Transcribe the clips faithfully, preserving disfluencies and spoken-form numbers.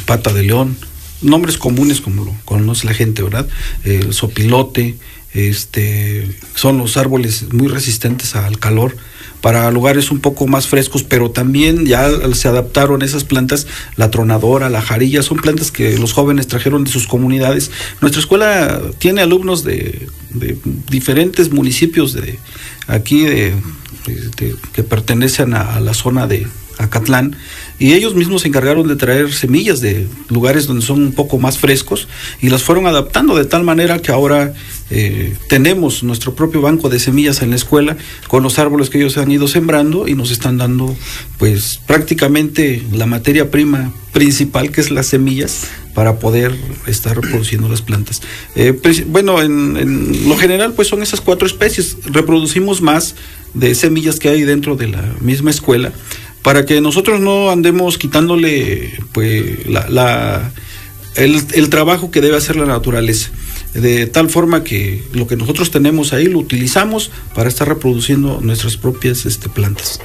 pata de león, nombres comunes como lo conoce la gente, ¿verdad? El sopilote, este, son los árboles muy resistentes al calor, para lugares un poco más frescos, pero también ya se adaptaron esas plantas, la tronadora, la jarilla, son plantas que los jóvenes trajeron de sus comunidades. Nuestra escuela tiene alumnos de, de diferentes municipios de aquí, de, de, que pertenecen a, a la zona de Acatlán, y ellos mismos se encargaron de traer semillas de lugares donde son un poco más frescos y las fueron adaptando de tal manera que ahora eh, tenemos nuestro propio banco de semillas en la escuela con los árboles que ellos han ido sembrando y nos están dando pues prácticamente la materia prima principal, que es las semillas, para poder estar reproduciendo las plantas. Eh, pues, bueno, en, en lo general pues son esas cuatro especies. Reproducimos más de semillas que hay dentro de la misma escuela, para que nosotros no andemos quitándole pues la, la el, el trabajo que debe hacer la naturaleza, de tal forma que lo que nosotros tenemos ahí lo utilizamos para estar reproduciendo nuestras propias este, plantas.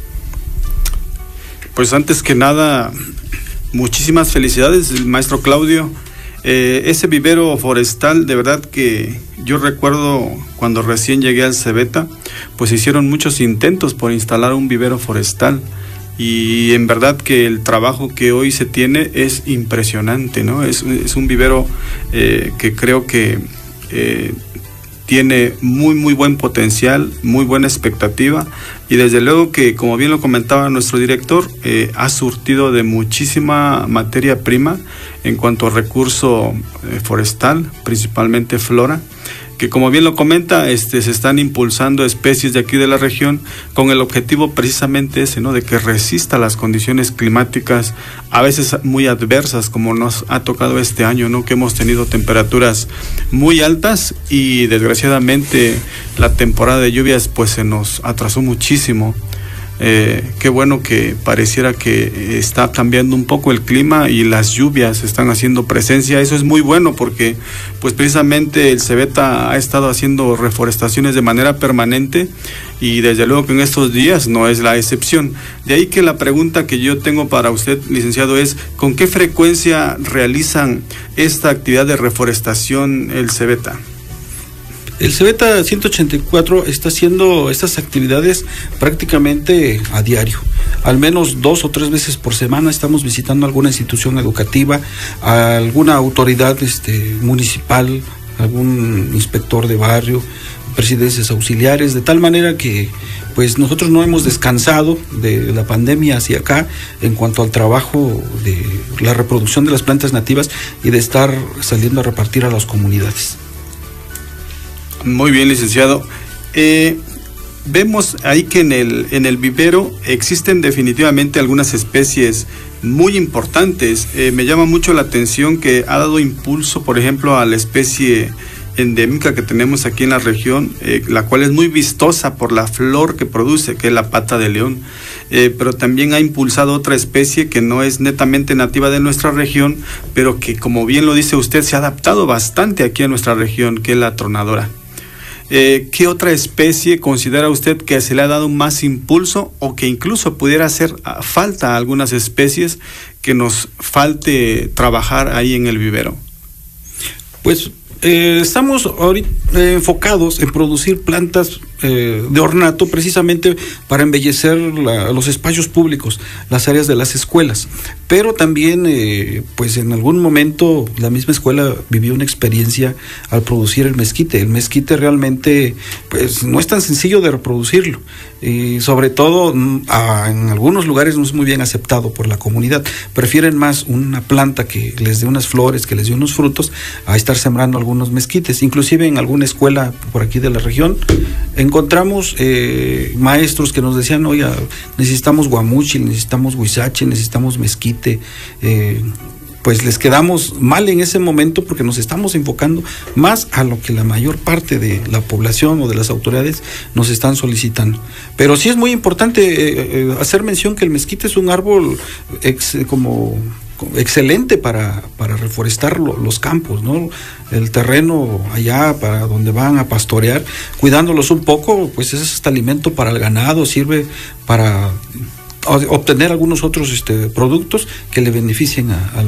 Pues antes que nada, muchísimas felicidades, maestro Claudio. Eh, ese vivero forestal, de verdad que yo recuerdo cuando recién llegué al Cebeta, pues hicieron muchos intentos por instalar un vivero forestal, y en verdad que el trabajo que hoy se tiene es impresionante, ¿no? Es, es un vivero eh, que creo que eh, tiene muy muy buen potencial, muy buena expectativa, y desde luego que, como bien lo comentaba nuestro director, eh, ha surtido de muchísima materia prima en cuanto a recurso eh, forestal, principalmente flora, que como bien lo comenta, este, se están impulsando especies de aquí de la región con el objetivo precisamente ese, ¿no? De que resista las condiciones climáticas a veces muy adversas, como nos ha tocado este año, ¿no? Que hemos tenido temperaturas muy altas y desgraciadamente la temporada de lluvias pues se nos atrasó muchísimo. Eh, qué bueno que pareciera que está cambiando un poco el clima y las lluvias están haciendo presencia. Eso es muy bueno porque pues precisamente el Cebeta ha estado haciendo reforestaciones de manera permanente, y desde luego que en estos días no es la excepción. De ahí que la pregunta que yo tengo para usted, licenciado, es ¿con qué frecuencia realizan esta actividad de reforestación el Cebeta? El Cebeta ciento ochenta y cuatro está haciendo estas actividades prácticamente a diario. Al menos dos o tres veces por semana estamos visitando alguna institución educativa, alguna autoridad este, municipal, algún inspector de barrio, presidencias auxiliares, de tal manera que pues nosotros no hemos descansado de la pandemia hacia acá en cuanto al trabajo de la reproducción de las plantas nativas y de estar saliendo a repartir a las comunidades. Muy bien, licenciado. Eh, vemos ahí que en el, en el vivero existen definitivamente algunas especies muy importantes. Eh, me llama mucho la atención que ha dado impulso, por ejemplo, a la especie endémica que tenemos aquí en la región, eh, la cual es muy vistosa por la flor que produce, que es la pata de león. Eh, pero también ha impulsado otra especie que no es netamente nativa de nuestra región, pero que, como bien lo dice usted, se ha adaptado bastante aquí a nuestra región, que es la tronadora. Eh, ¿Qué otra especie considera usted que se le ha dado más impulso, o que incluso pudiera hacer falta a algunas especies que nos falte trabajar ahí en el vivero? Pues eh, estamos ahorita eh, enfocados en producir plantas eh, de ornato, precisamente para embellecer la, los espacios públicos, las áreas de las escuelas. Pero también, eh, pues en algún momento la misma escuela vivió una experiencia al producir el mezquite. El mezquite realmente, pues no es tan sencillo de reproducirlo, y sobre todo a, en algunos lugares no es muy bien aceptado por la comunidad. Prefieren más una planta que les dé unas flores, que les dé unos frutos, a estar sembrando algunos mezquites. Inclusive en alguna escuela por aquí de la región encontramos eh, maestros que nos decían: oye, necesitamos guamuchil, necesitamos huizache, necesitamos mezquite. Eh, pues les quedamos mal en ese momento, porque nos estamos enfocando más a lo que la mayor parte de la población o de las autoridades nos están solicitando. Pero sí es muy importante eh, hacer mención que el mezquite es un árbol ex, como excelente para, para reforestar lo, los campos, ¿no? El terreno allá para donde van a pastorear, cuidándolos un poco, pues es este alimento para el ganado, sirve para obtener algunos otros este, productos que le beneficien a, a